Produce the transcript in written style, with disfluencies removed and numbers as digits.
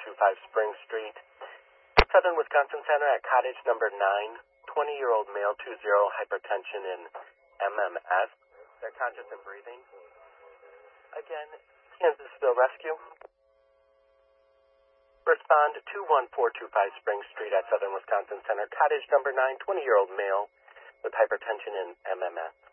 Spring Street, Southern Wisconsin Center at cottage number 9, 20-year-old male, 20, hypertension in MMS. They're conscious and breathing. Again, Kansasville Rescue. Respond to 21425 Spring Street at Southern Wisconsin Center, cottage number 9, 20-year-old male with hypertension in MMS.